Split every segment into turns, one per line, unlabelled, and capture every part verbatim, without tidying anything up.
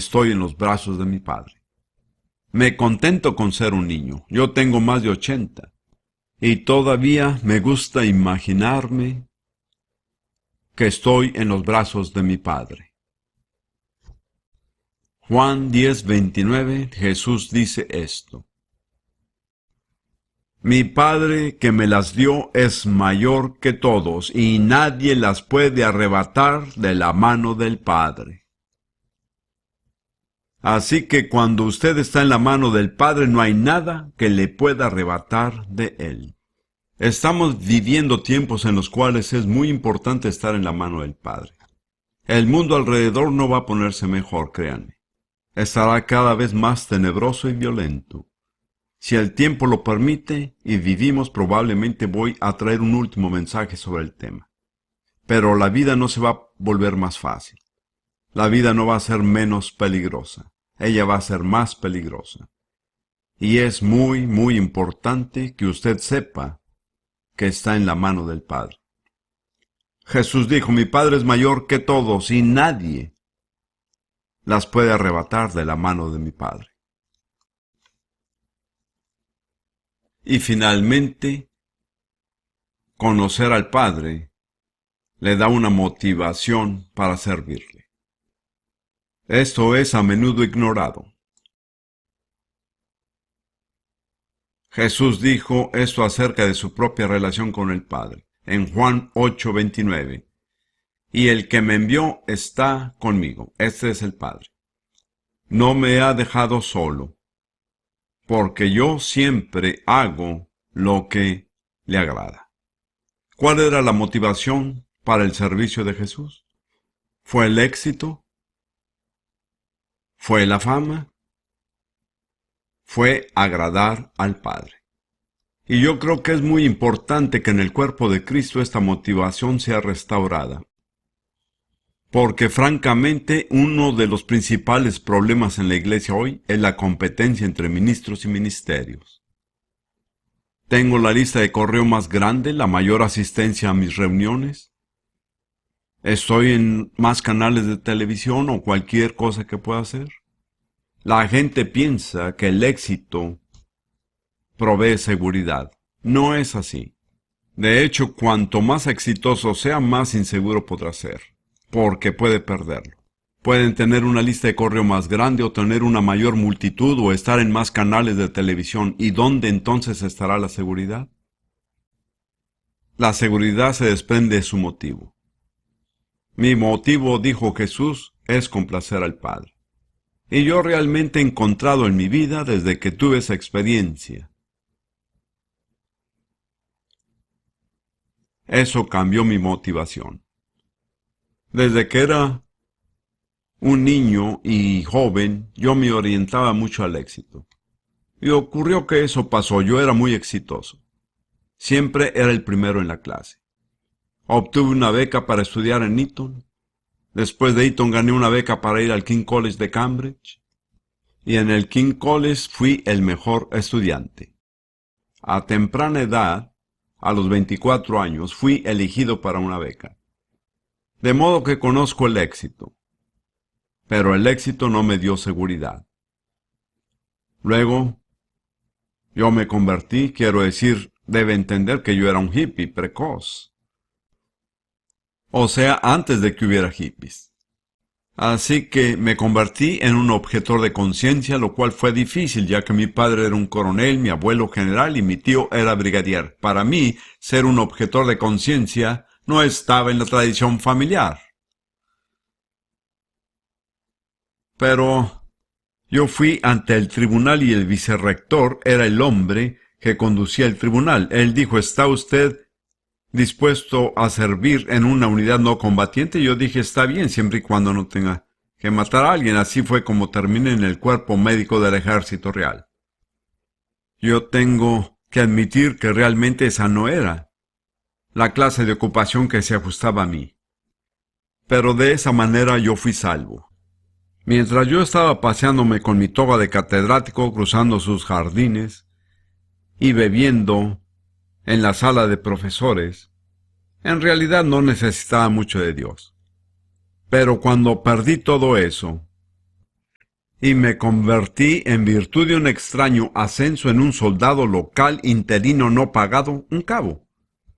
estoy en los brazos de mi Padre. Me contento con ser un niño. Yo tengo más de ochenta. Y todavía me gusta imaginarme que estoy en los brazos de mi Padre. Juan diez veintinueve, Jesús dice esto: Mi Padre que me las dio es mayor que todos, y nadie las puede arrebatar de la mano del Padre. Así que cuando usted está en la mano del Padre, no hay nada que le pueda arrebatar de Él. Estamos viviendo tiempos en los cuales es muy importante estar en la mano del Padre. El mundo alrededor no va a ponerse mejor, créanme. Estará cada vez más tenebroso y violento. Si el tiempo lo permite y vivimos, probablemente voy a traer un último mensaje sobre el tema. Pero la vida no se va a volver más fácil. La vida no va a ser menos peligrosa. Ella va a ser más peligrosa. Y es muy, muy importante que usted sepa que está en la mano del Padre. Jesús dijo: Mi Padre es mayor que todos y nadie las puede arrebatar de la mano de mi Padre. Y finalmente, conocer al Padre le da una motivación para servirle. Esto es a menudo ignorado. Jesús dijo esto acerca de su propia relación con el Padre, en Juan ocho veintinueve. Y el que me envió está conmigo. Este es el Padre. No me ha dejado solo, porque yo siempre hago lo que le agrada. ¿Cuál era la motivación para el servicio de Jesús? ¿Fue el éxito? ¿Fue la fama? Fue agradar al Padre. Y yo creo que es muy importante que en el cuerpo de Cristo esta motivación sea restaurada. Porque francamente uno de los principales problemas en la iglesia hoy es la competencia entre ministros y ministerios. Tengo la lista de correo más grande, la mayor asistencia a mis reuniones. Estoy en más canales de televisión o cualquier cosa que pueda hacer. La gente piensa que el éxito provee seguridad. No es así. De hecho, cuanto más exitoso sea, más inseguro podrá ser, porque puede perderlo. Pueden tener una lista de correo más grande o tener una mayor multitud o estar en más canales de televisión. ¿Y dónde entonces estará la seguridad? La seguridad se desprende de su motivo. Mi motivo, dijo Jesús, es complacer al Padre. Y yo realmente he encontrado en mi vida, desde que tuve esa experiencia, eso cambió mi motivación. Desde que era un niño y joven, yo me orientaba mucho al éxito. Y ocurrió que eso pasó. Yo era muy exitoso. Siempre era el primero en la clase. Obtuve una beca para estudiar en Eton. Después de Eton gané una beca para ir al King College de Cambridge. Y en el King College fui el mejor estudiante. A temprana edad, a los veinticuatro años, fui elegido para una beca. De modo que conozco el éxito. Pero el éxito no me dio seguridad. Luego, yo me convertí, quiero decir, debe entender que yo era un hippie precoz. O sea, antes de que hubiera hippies. Así que me convertí en un objetor de conciencia, lo cual fue difícil, ya que mi padre era un coronel, mi abuelo general y mi tío era brigadier. Para mí, ser un objetor de conciencia no estaba en la tradición familiar. Pero yo fui ante el tribunal y el vicerrector era el hombre que conducía el tribunal. Él dijo: ¿está usted dispuesto a servir en una unidad no combatiente? Yo dije: está bien, siempre y cuando no tenga que matar a alguien. Así fue como terminé en el cuerpo médico del Ejército Real. Yo tengo que admitir que realmente esa no era la clase de ocupación que se ajustaba a mí. Pero de esa manera yo fui salvo. Mientras yo estaba paseándome con mi toga de catedrático, cruzando sus jardines y bebiendo en la sala de profesores, en realidad no necesitaba mucho de Dios. Pero cuando perdí todo eso, y me convertí, en virtud de un extraño ascenso, en un soldado local interino no pagado, un cabo.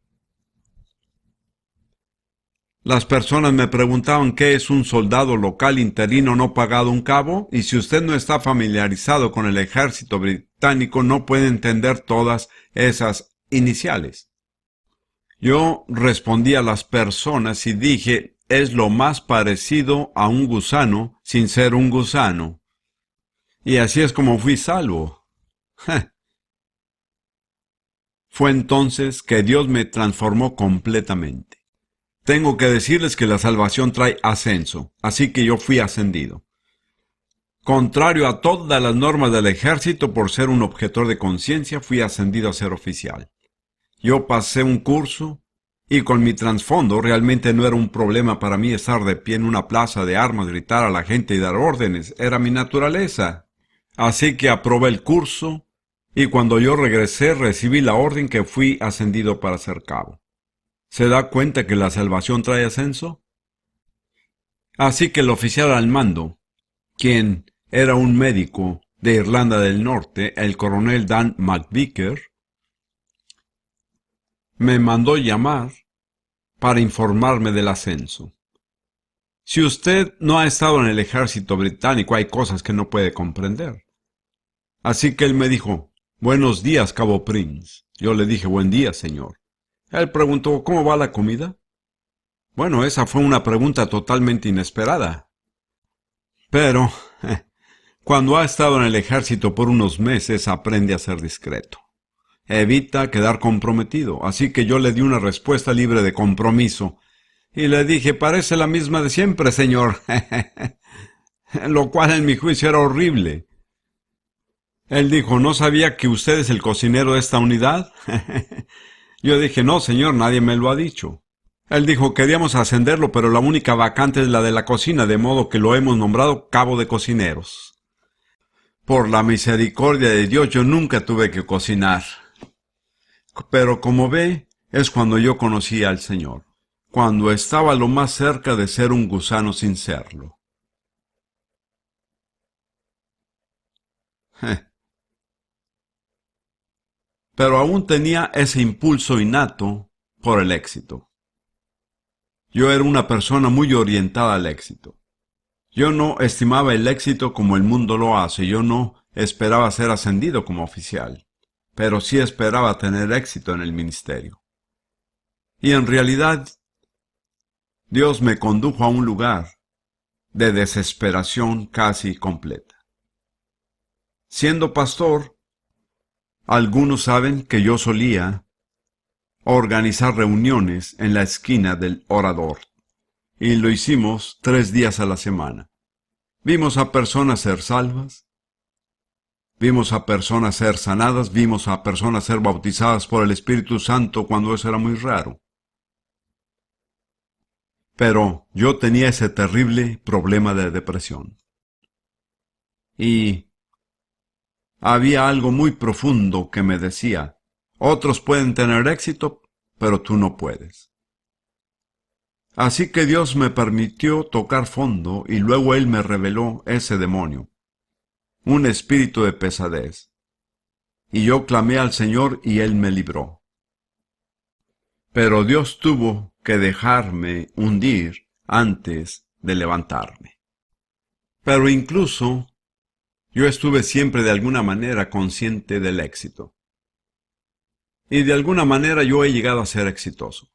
Las personas me preguntaban qué es un soldado local interino no pagado, un cabo, y si usted no está familiarizado con el ejército británico no puede entender todas esas iniciales. Yo respondí a las personas y dije, es lo más parecido a un gusano sin ser un gusano. Y así es como fui salvo. Fue entonces que Dios me transformó completamente. Tengo que decirles que la salvación trae ascenso, así que yo fui ascendido. Contrario a todas las normas del ejército, por ser un objetor de conciencia, fui ascendido a ser oficial. Yo pasé un curso, y con mi trasfondo realmente no era un problema para mí estar de pie en una plaza de armas, gritar a la gente y dar órdenes, era mi naturaleza. Así que aprobé el curso, y cuando yo regresé recibí la orden que fui ascendido para ser cabo. ¿Se da cuenta que la salvación trae ascenso? Así que el oficial al mando, quien era un médico de Irlanda del Norte, el coronel Dan McVicker, me mandó llamar para informarme del ascenso. Si usted no ha estado en el ejército británico, hay cosas que no puede comprender. Así que él me dijo, buenos días, Cabo Prince. Yo le dije, buen día, señor. Él preguntó, ¿cómo va la comida? Bueno, esa fue una pregunta totalmente inesperada. Pero, eh, cuando ha estado en el ejército por unos meses, aprende a ser discreto. Evita quedar comprometido, así que yo le di una respuesta libre de compromiso. Y le dije, parece la misma de siempre, señor. Lo cual en mi juicio era horrible. Él dijo, ¿no sabía que usted es el cocinero de esta unidad? Yo dije, no, señor, nadie me lo ha dicho. Él dijo, queríamos ascenderlo, pero la única vacante es la de la cocina, de modo que lo hemos nombrado cabo de cocineros. Por la misericordia de Dios, yo nunca tuve que cocinar. Pero como ve, es cuando yo conocí al Señor, cuando estaba lo más cerca de ser un gusano sin serlo. Pero aún tenía ese impulso innato por el éxito. Yo era una persona muy orientada al éxito. Yo no estimaba el éxito como el mundo lo hace, yo no esperaba ser ascendido como oficial, pero sí esperaba tener éxito en el ministerio. Y en realidad, Dios me condujo a un lugar de desesperación casi completa. Siendo pastor, algunos saben que yo solía organizar reuniones en la esquina del Orador, y lo hicimos tres días a la semana. Vimos a personas ser salvas, vimos a personas ser sanadas, vimos a personas ser bautizadas por el Espíritu Santo cuando eso era muy raro. Pero yo tenía ese terrible problema de depresión. Y había algo muy profundo que me decía, otros pueden tener éxito, pero tú no puedes. Así que Dios me permitió tocar fondo y luego Él me reveló ese demonio, un espíritu de pesadez. Y yo clamé al Señor y Él me libró. Pero Dios tuvo que dejarme hundir antes de levantarme. Pero incluso yo estuve siempre de alguna manera consciente del éxito. Y de alguna manera yo he llegado a ser exitoso.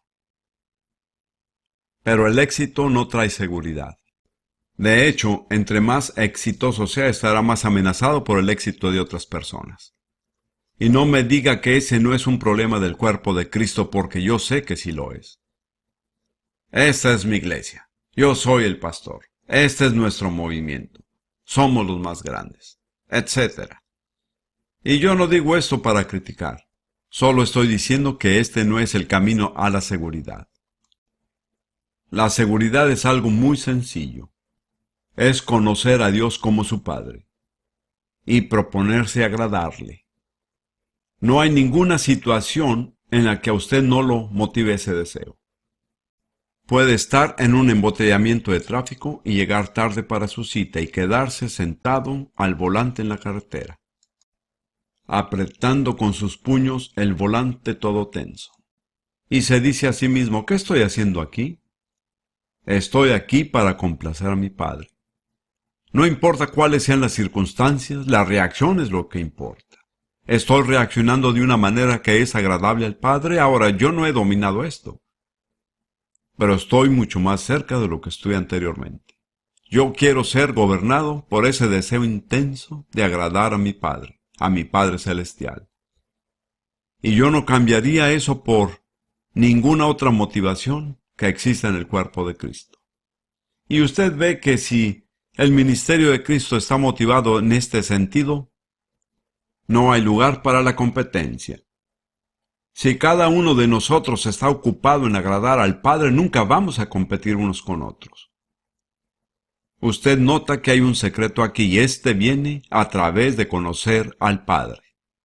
Pero el éxito no trae seguridad. De hecho, entre más exitoso sea, estará más amenazado por el éxito de otras personas. Y no me diga que ese no es un problema del cuerpo de Cristo, porque yo sé que sí lo es. Esta es mi iglesia. Yo soy el pastor. Este es nuestro movimiento. Somos los más grandes, etcétera. Y yo no digo esto para criticar. Solo estoy diciendo que este no es el camino a la seguridad. La seguridad es algo muy sencillo. Es conocer a Dios como su Padre y proponerse agradarle. No hay ninguna situación en la que a usted no lo motive ese deseo. Puede estar en un embotellamiento de tráfico y llegar tarde para su cita y quedarse sentado al volante en la carretera, apretando con sus puños el volante todo tenso. Y se dice a sí mismo, ¿qué estoy haciendo aquí? Estoy aquí para complacer a mi Padre. No importa cuáles sean las circunstancias, la reacción es lo que importa. Estoy reaccionando de una manera que es agradable al Padre. Ahora, yo no he dominado esto, pero estoy mucho más cerca de lo que estuve anteriormente. Yo quiero ser gobernado por ese deseo intenso de agradar a mi Padre, a mi Padre Celestial. Y yo no cambiaría eso por ninguna otra motivación que exista en el cuerpo de Cristo. Y usted ve que si el ministerio de Cristo está motivado en este sentido, no hay lugar para la competencia. Si cada uno de nosotros está ocupado en agradar al Padre, nunca vamos a competir unos con otros. Usted nota que hay un secreto aquí y este viene a través de conocer al Padre.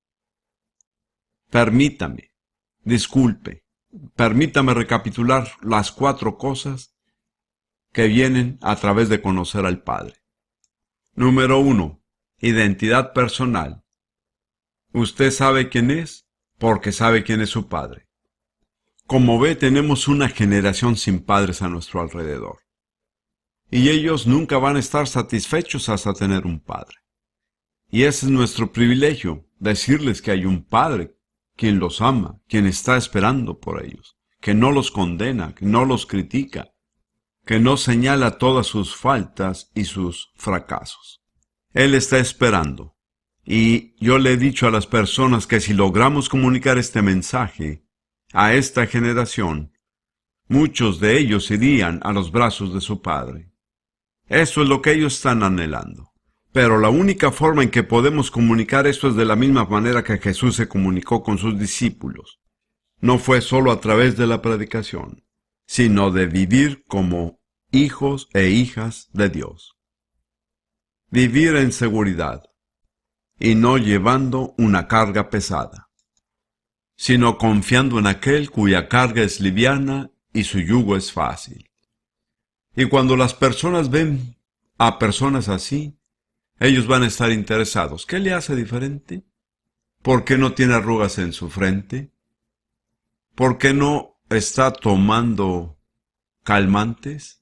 Permítame, disculpe, permítame recapitular las cuatro cosas que vienen a través de conocer al Padre. Número uno, identidad personal. Usted sabe quién es porque sabe quién es su Padre. Como ve, tenemos una generación sin padres a nuestro alrededor. Y ellos nunca van a estar satisfechos hasta tener un Padre. Y ese es nuestro privilegio, decirles que hay un Padre quien los ama, quien está esperando por ellos, que no los condena, que no los critica, que no señala todas sus faltas y sus fracasos. Él está esperando. Y yo le he dicho a las personas que si logramos comunicar este mensaje a esta generación, muchos de ellos irían a los brazos de su Padre. Eso es lo que ellos están anhelando. Pero la única forma en que podemos comunicar esto es de la misma manera que Jesús se comunicó con sus discípulos. No fue solo a través de la predicación, sino de vivir como hijos e hijas de Dios. Vivir en seguridad y no llevando una carga pesada, sino confiando en aquel cuya carga es liviana y su yugo es fácil. Y cuando las personas ven a personas así, ellos van a estar interesados. ¿Qué le hace diferente? ¿Por qué no tiene arrugas en su frente? ¿Por qué no está tomando calmantes?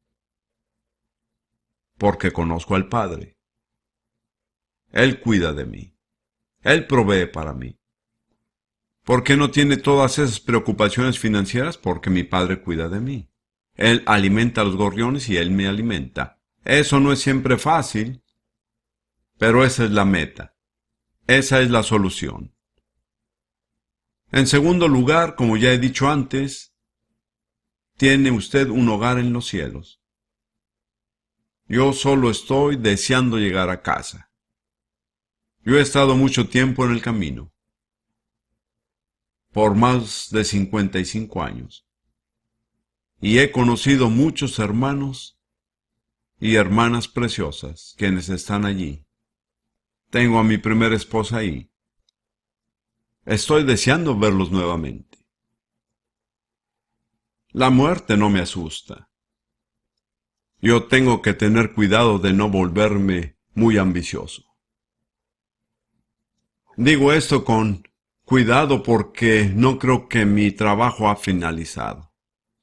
Porque conozco al Padre. Él cuida de mí. Él provee para mí. ¿Por qué no tiene todas esas preocupaciones financieras? Porque mi Padre cuida de mí. Él alimenta a los gorriones y Él me alimenta. Eso no es siempre fácil, pero esa es la meta. Esa es la solución. En segundo lugar, como ya he dicho antes, tiene usted un hogar en los cielos. Yo solo estoy deseando llegar a casa. Yo he estado mucho tiempo en el camino, por más de cincuenta y cinco años, y he conocido muchos hermanos y hermanas preciosas quienes están allí. Tengo a mi primera esposa ahí. Estoy deseando verlos nuevamente. La muerte no me asusta. Yo tengo que tener cuidado de no volverme muy ambicioso. Digo esto con cuidado porque no creo que mi trabajo ha finalizado.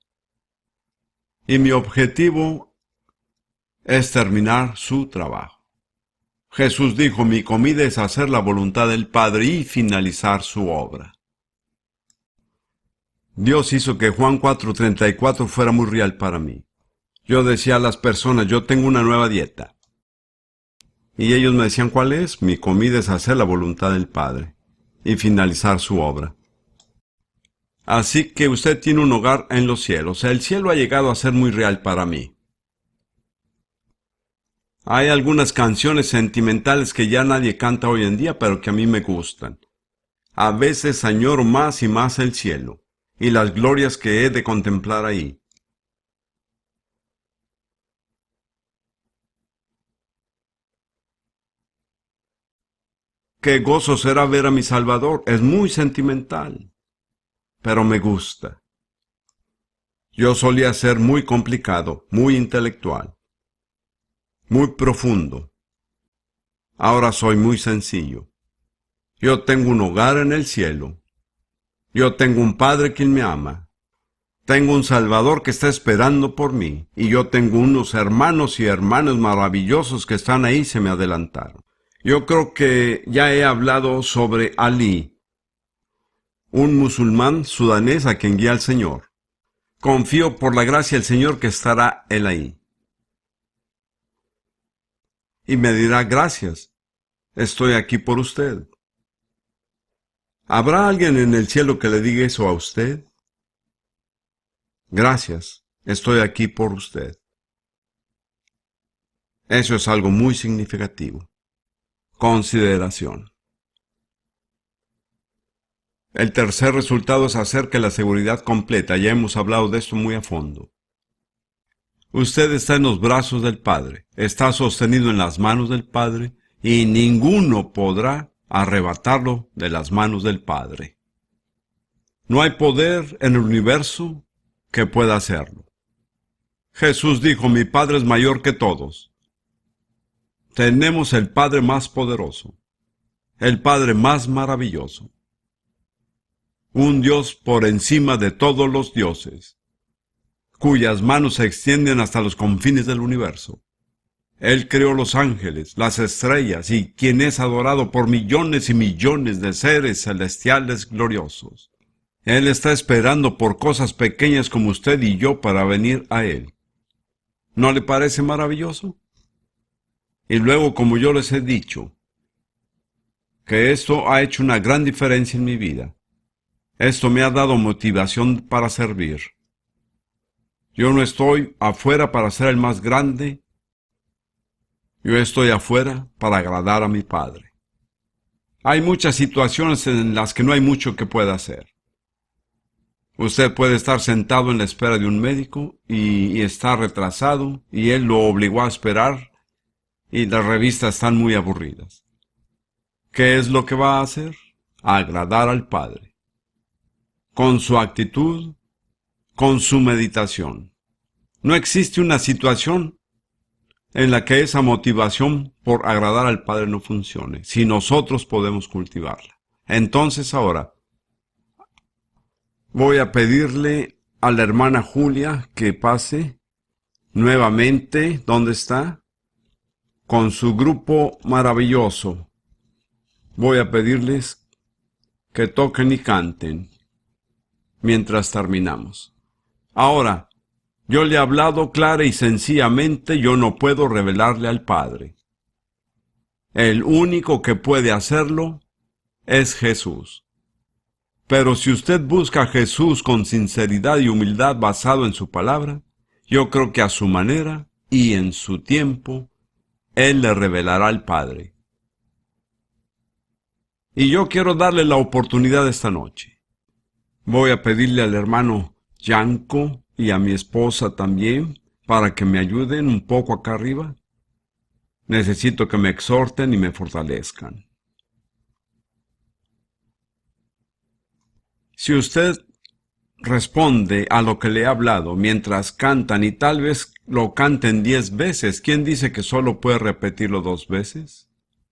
Y mi objetivo es terminar su trabajo. Jesús dijo, mi comida es hacer la voluntad del Padre y finalizar su obra. Dios hizo que Juan cuatro treinta y cuatro fuera muy real para mí. Yo decía a las personas, yo tengo una nueva dieta. Y ellos me decían, ¿cuál es? Mi comida es hacer la voluntad del Padre y finalizar su obra. Así que usted tiene un hogar en los cielos. El cielo ha llegado a ser muy real para mí. Hay algunas canciones sentimentales que ya nadie canta hoy en día, pero que a mí me gustan. A veces añoro más y más el cielo, y las glorias que he de contemplar ahí. Qué gozo será ver a mi Salvador. Es muy sentimental, pero me gusta. Yo solía ser muy complicado, muy intelectual, muy profundo. Ahora soy muy sencillo. Yo tengo un hogar en el cielo. Yo tengo un Padre quien me ama. Tengo un Salvador que está esperando por mí. Y yo tengo unos hermanos y hermanas maravillosos que están ahí y se me adelantaron. Yo creo que ya he hablado sobre Ali, un musulmán sudanés a quien guía el Señor. Confío por la gracia del Señor que estará él ahí. Y me dirá, gracias, estoy aquí por usted. ¿Habrá alguien en el cielo que le diga eso a usted? Gracias, estoy aquí por usted. Eso es algo muy significativo. Consideración. El tercer resultado es acerca de la seguridad completa. Ya hemos hablado de esto muy a fondo. Usted está en los brazos del Padre, está sostenido en las manos del Padre, y ninguno podrá arrebatarlo de las manos del Padre. No hay poder en el universo que pueda hacerlo. Jesús dijo, mi Padre es mayor que todos. Tenemos el Padre más poderoso, el Padre más maravilloso, un Dios por encima de todos los dioses, cuyas manos se extienden hasta los confines del universo. Él creó los ángeles, las estrellas, y quien es adorado por millones y millones de seres celestiales gloriosos. Él está esperando por cosas pequeñas como usted y yo para venir a Él. ¿No le parece maravilloso? Y luego, como yo les he dicho, que esto ha hecho una gran diferencia en mi vida. Esto me ha dado motivación para servir. Yo no estoy afuera para ser el más grande. Yo estoy afuera para agradar a mi Padre. Hay muchas situaciones en las que no hay mucho que pueda hacer. Usted puede estar sentado en la espera de un médico y, y está retrasado y él lo obligó a esperar y las revistas están muy aburridas. ¿Qué es lo que va a hacer? Agradar al Padre. Con su actitud, con su meditación. No existe una situación en la que esa motivación por agradar al Padre no funcione, si nosotros podemos cultivarla. Entonces ahora, voy a pedirle a la hermana Julia que pase nuevamente, ¿dónde está? Con su grupo maravilloso. Voy a pedirles que toquen y canten mientras terminamos. Ahora, yo le he hablado clara y sencillamente, yo no puedo revelarle al Padre. El único que puede hacerlo es Jesús. Pero si usted busca a Jesús con sinceridad y humildad basado en su palabra, yo creo que a su manera y en su tiempo, Él le revelará al Padre. Y yo quiero darle la oportunidad esta noche. Voy a pedirle al hermano Yanko y a mi esposa también para que me ayuden un poco acá arriba. Necesito que me exhorten y me fortalezcan. Si usted responde a lo que le he hablado mientras cantan y tal vez lo canten diez veces, ¿quién dice que solo puede repetirlo dos veces?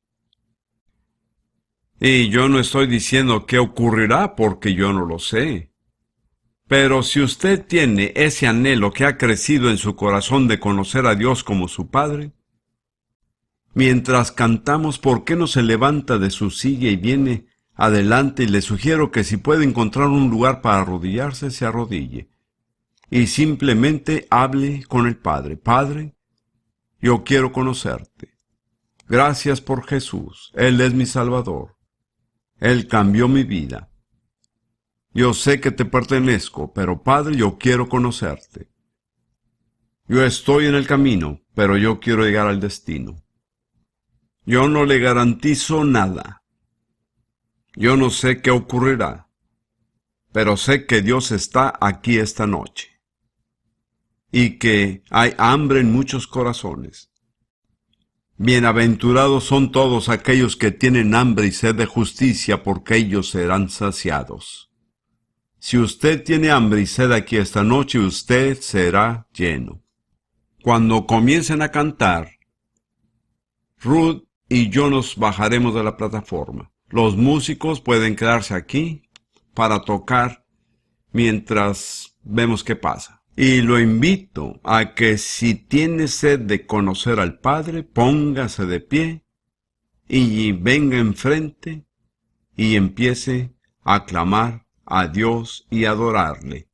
Y yo no estoy diciendo qué ocurrirá porque yo no lo sé. Pero si usted tiene ese anhelo que ha crecido en su corazón de conocer a Dios como su Padre, mientras cantamos, ¿por qué no se levanta de su silla y viene adelante? Y le sugiero que si puede encontrar un lugar para arrodillarse, se arrodille. Y simplemente hable con el Padre. Padre, yo quiero conocerte. Gracias por Jesús. Él es mi Salvador. Él cambió mi vida. Yo sé que te pertenezco, pero Padre, yo quiero conocerte. Yo estoy en el camino, pero yo quiero llegar al destino. Yo no le garantizo nada. Yo no sé qué ocurrirá, pero sé que Dios está aquí esta noche y que hay hambre en muchos corazones. Bienaventurados son todos aquellos que tienen hambre y sed de justicia, porque ellos serán saciados. Si usted tiene hambre y sed aquí esta noche, usted será lleno. Cuando comiencen a cantar, Ruth y yo nos bajaremos de la plataforma. Los músicos pueden quedarse aquí para tocar mientras vemos qué pasa. Y lo invito a que si tiene sed de conocer al Padre, póngase de pie y venga enfrente y empiece a clamar a Dios y adorarle.